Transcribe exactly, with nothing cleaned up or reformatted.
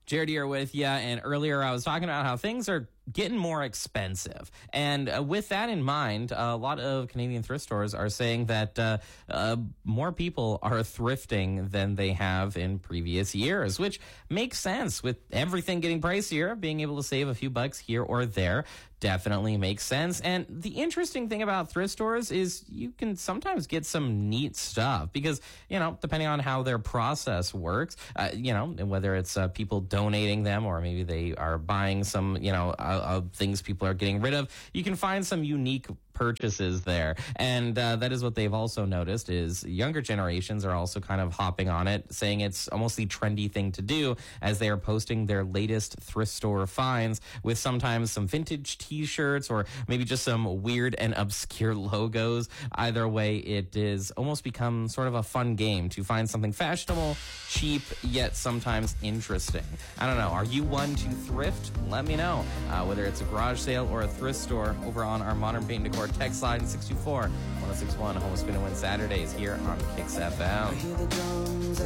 Jared here with you, and earlier I was talking about how things are getting more expensive. And uh, with that in mind, a lot of Canadian thrift stores are saying that uh, uh, more people are thrifting than they have in previous years, which makes sense with everything getting pricier. Being able to save a few bucks here or there definitely makes sense. And the interesting thing about thrift stores is you can sometimes get some neat stuff because, you know, depending on how their process works, uh, you know, whether it's uh, people donating them or maybe they are buying some, you know, uh, uh, things people are getting rid of, you can find some unique purchases there. And uh, that is what they've also noticed is younger generations are also kind of hopping on it, saying it's almost the trendy thing to do as they are posting their latest thrift store finds with sometimes some vintage t-shirts or maybe just some weird and obscure logos. Either way, it is almost become sort of a fun game to find something fashionable, cheap, yet sometimes interesting. I don't know. Are you one to thrift? Let me know. Uh, whether it's a garage sale or a thrift store over on our Modern Paint and Decor text line six two four, one oh six one. Home Spin and Win Saturdays here on Kicks F M.